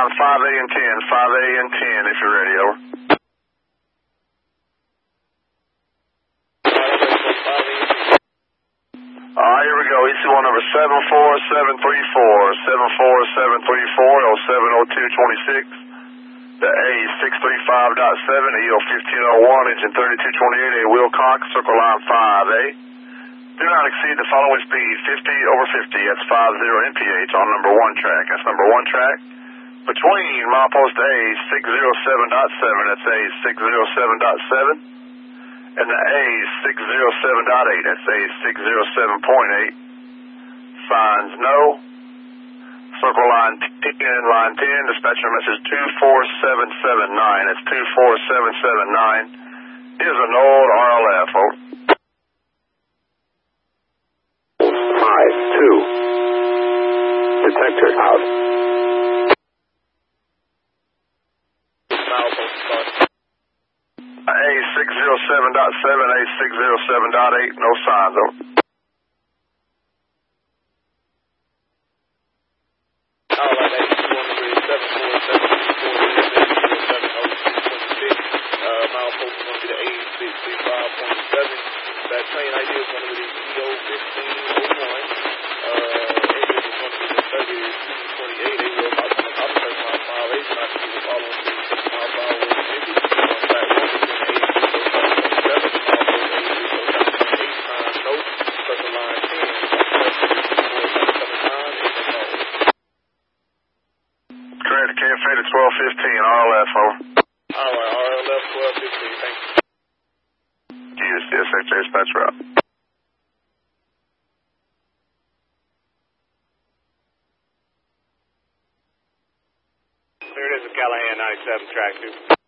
line 5A and 10, 5A and 10 if you're ready, over. Alright, here we go. EC1 number 74734, 74734, 070226. The A635.7, EO1501, engine 3228, A Wilcox, circle line 5A. Do not exceed the following speed, 50/50. That's 50 mph on number 1 track. That's number 1 track. Between milepost A607.7, that's A607.7, and the A607.8, that's A607.8. Signs no. Circle line 10, line 10, dispatcher message 24779. That's 24779. Is an old RLF, over. 5-2. Detector out. A607.7, A607.8, no signs, over. Milepost is going to be the A635.7. That train ID is going to be the EO1501. Engine is going to be the 3228. They will about to top of line 5A, so not to be the following 6 miles per hour with engine. On track 1 is going to be A607. Milepost A607.8. Sign no. Circle line 10. Correct, KFA to 1215, RLF, over. Alright, RLF 1215, thank you. Yes, Secretary Dispatch route. Here it is, the Callahan 97 track 2.